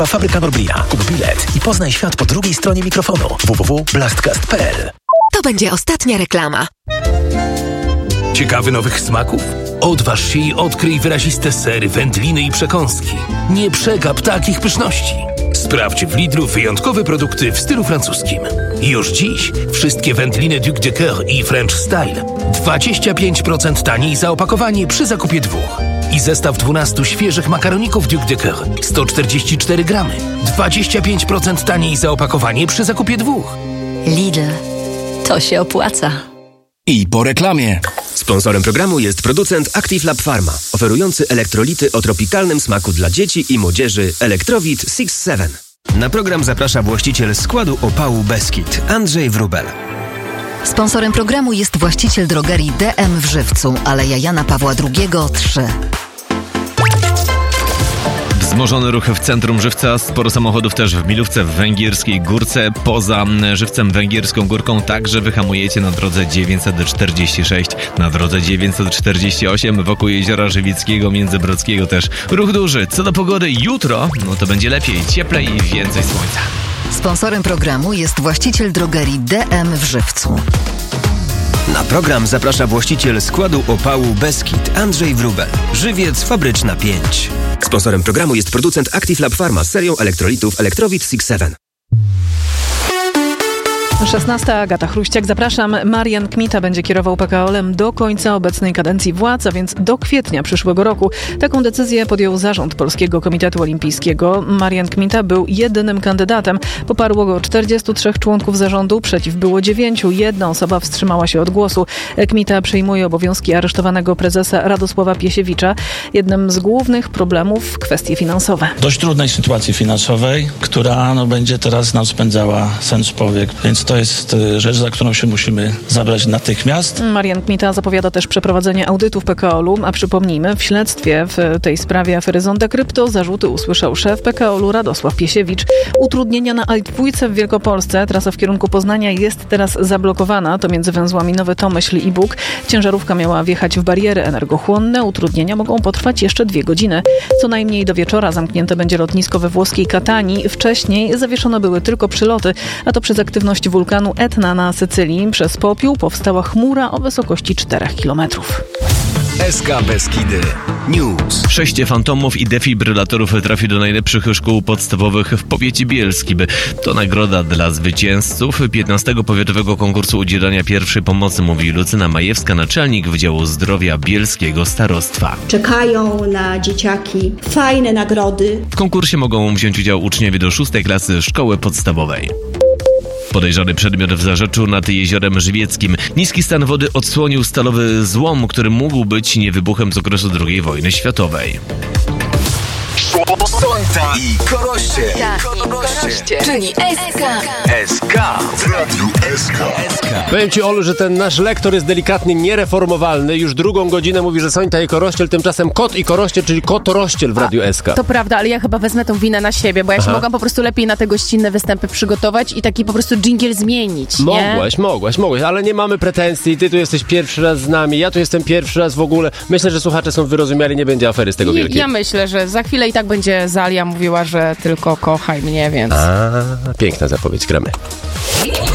Fabryka Norblina. Kup bilet i poznaj świat po drugiej stronie mikrofonu. www.blastcast.pl. To będzie ostatnia reklama. Ciekawy nowych smaków? Odważ się i odkryj wyraziste sery, wędliny i przekąski. Nie przegap takich pyszności. Sprawdź w Lidlu wyjątkowe produkty w stylu francuskim. Już dziś wszystkie wędliny Duc de Coeur i French Style 25% taniej za opakowanie przy zakupie 2. I zestaw 12 świeżych makaroników Duc de Coeur 144 gramy. 25% taniej za opakowanie przy zakupie 2. Lidl. To się opłaca. I po reklamie. Sponsorem programu jest producent Active Lab Pharma, oferujący elektrolity o tropikalnym smaku dla dzieci i młodzieży Elektrowit 6-7. Na program zaprasza właściciel składu opału Beskid, Andrzej Wróbel. Sponsorem programu jest właściciel drogerii DM w Żywcu, Aleja Jana Pawła II 3. Wzmożony ruch w centrum Żywca, sporo samochodów też w Milówce, w Węgierskiej Górce. Poza Żywcem, Węgierską Górką także wyhamujecie na drodze 946, na drodze 948 wokół Jeziora Żywieckiego, Międzybrodzkiego też ruch duży. Co do pogody jutro, no to będzie lepiej, cieplej i więcej słońca. Sponsorem programu jest właściciel drogerii DM w Żywcu. Na program zaprasza właściciel składu opału Beskid, Andrzej Wróbel. Żywiec Fabryczna 5. Sponsorem programu jest producent Active Lab Pharma z serią elektrolitów Elektrowit 6-7. 16. Agata Chruściak. Zapraszam. Marian Kmita będzie kierował PKOL-em do końca obecnej kadencji władz, a więc do kwietnia przyszłego roku. Taką decyzję podjął zarząd Polskiego Komitetu Olimpijskiego. Marian Kmita był jedynym kandydatem. Poparło go 43 członków zarządu, przeciw było 9. Jedna osoba wstrzymała się od głosu. Kmita przejmuje obowiązki aresztowanego prezesa Radosława Piesiewicza. Jednym z głównych problemów kwestie finansowe. Dość trudnej sytuacji finansowej, która będzie teraz nam spędzała sen z powiek, więc to jest rzecz, za którą się musimy zabrać natychmiast. Marian Kmita zapowiada też przeprowadzenie audytu w PKOL-u, a przypomnijmy, w śledztwie w tej sprawie afery Zonda Krypto zarzuty usłyszał szef PKOL-u Radosław Piesiewicz. Utrudnienia na A2 w Wielkopolsce. Trasa w kierunku Poznania jest teraz zablokowana. To między węzłami Nowy Tomyśl i Bóg. Ciężarówka miała wjechać w bariery energochłonne. Utrudnienia mogą potrwać jeszcze 2 godziny. Co najmniej do wieczora zamknięte będzie lotnisko we włoskiej Katanii. Wcześniej zawieszone były tylko przyloty, a to przez aktywność wulkanu Etna na Sycylii. Przez popiół powstała chmura o wysokości 4 km. SK Beskidy News. 6 fantomów i defibrylatorów trafi do najlepszych szkół podstawowych w powiecie bielskim. To nagroda dla zwycięzców 15. powiatowego konkursu udzielania pierwszej pomocy, mówi Lucyna Majewska, naczelnik Wydziału Zdrowia Bielskiego Starostwa. Czekają na dzieciaki fajne nagrody. W konkursie mogą wziąć udział uczniowie do 6. klasy szkoły podstawowej. Podejrzany przedmiot w Zarzeczu nad Jeziorem Żywieckim. Niski stan wody odsłonił stalowy złom, który mógł być niewybuchem z okresu II wojny światowej. Sonta i Koroście. Czyli SK. SK w Radiu SK. Powiem Ci, Olu, że ten nasz lektor jest delikatnie niereformowalny. Już 2 godzinę mówi, że Sońta i Korościel, tymczasem kot i Korościel, czyli kotorościel w Radiu SK. To prawda, ale ja chyba wezmę tą winę na siebie, bo ja się mogłam po prostu lepiej na te gościnne występy przygotować i taki po prostu dżingiel zmienić, nie? Mogłaś, ale nie mamy pretensji. Ty tu jesteś pierwszy raz z nami, ja tu jestem pierwszy raz w ogóle. Myślę, że słuchacze są wyrozumiali, nie będzie afery z tego wielkiej. Ja myślę, że za chwilę i tak będzie Zalia mówiła, że tylko kochaj mnie, więc... Piękna zapowiedź, gramy.